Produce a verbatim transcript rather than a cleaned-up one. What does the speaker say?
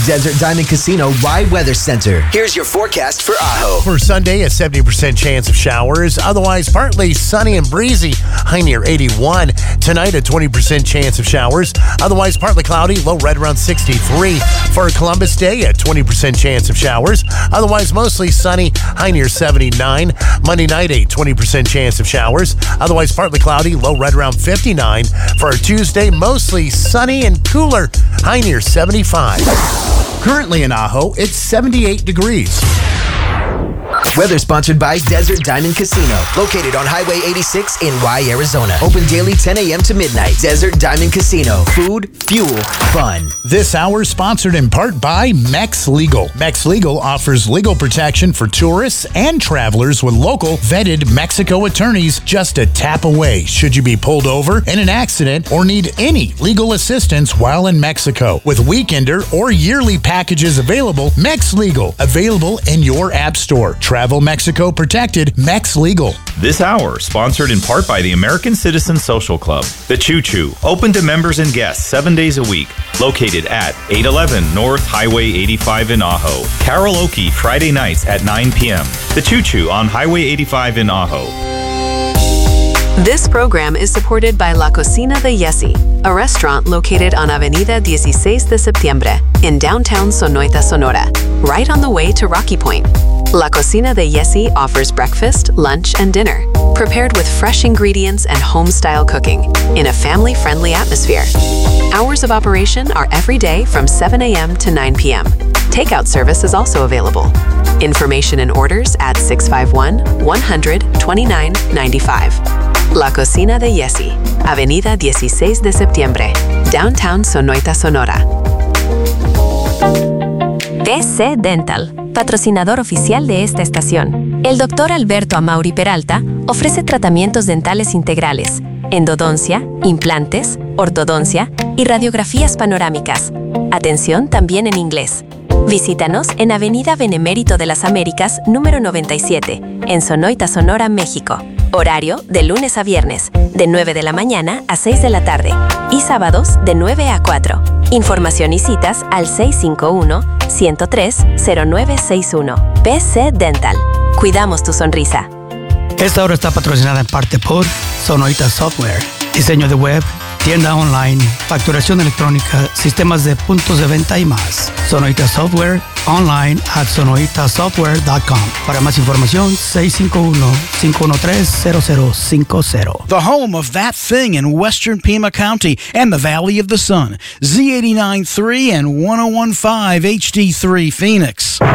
Desert Diamond Casino Rye Weather Center. Here's your forecast for Ajo. For Sunday, a seventy percent chance of showers. Otherwise, partly sunny and breezy. High near eighty-one. Tonight, a twenty percent chance of showers. Otherwise, partly cloudy. Low right around sixty-three. For Columbus Day, a twenty percent chance of showers. Otherwise, mostly sunny. High near seventy-nine. Monday night, a twenty percent chance of showers. Otherwise, partly cloudy. Low right around fifty-nine. For Tuesday, mostly sunny and cooler. High near seventy-five. Currently in Ajo, it's seventy-eight degrees. Weather sponsored by Desert Diamond Casino, located on Highway eighty-six in Rye, Arizona. Open daily ten a.m. to midnight. Desert Diamond Casino. Food, fuel, fun. This hour sponsored in part by Mex Legal. Mex Legal offers legal protection for tourists and travelers with local vetted Mexico attorneys just a tap away should you be pulled over in an accident or need any legal assistance while in Mexico. With weekender or yearly packages available, Mex Legal, available in your app store. Travel Mexico protected, Mex Legal. This hour sponsored in part by the American Citizen Social Club. The Choo Choo, open to members and guests seven days a week. Located at eight eleven North Highway eighty-five in Ajo. Karaoke Friday nights at nine p.m. The Choo Choo on Highway eighty-five in Ajo. This program is supported by La Cocina de Yesi, a restaurant located on Avenida dieciséis de Septiembre in downtown Sonoita, Sonora, right on the way to Rocky Point. La Cocina de Yesi offers breakfast, lunch, and dinner, prepared with fresh ingredients and home-style cooking in a family-friendly atmosphere. Hours of operation are every day from seven a.m. to nine p.m. Takeout service is also available. Information and orders at six five one, one hundred, twenty-nine ninety-five. La Cocina de Yesi, Avenida dieciséis de Septiembre, downtown Sonoita, Sonora. P C Dental, patrocinador oficial de esta estación. El doctor Alberto Amauri Peralta ofrece tratamientos dentales integrales, endodoncia, implantes, ortodoncia y radiografías panorámicas. Atención también en inglés. Visítanos en Avenida Benemérito de las Américas, número noventa y siete, en Sonoita, Sonora, México. Horario de lunes a viernes, de nueve de la mañana a seis de la tarde y sábados de nueve a cuatro. Información y citas al seis cinco uno, uno cero tres, cero nueve seis uno. P C Dental. Cuidamos tu sonrisa. Esta hora está patrocinada en parte por Sonoita Software. Diseño de web, tienda online, facturación electrónica, sistemas de puntos de venta y más. Sonoita Software, online at sonoita software dot com. Para más información, seis cinco uno, cinco uno tres, cero cero cinco cero. The home of That Thing in western Pima County and the Valley of the Sun. Z eighty-nine point three and one oh one point five H D three Phoenix.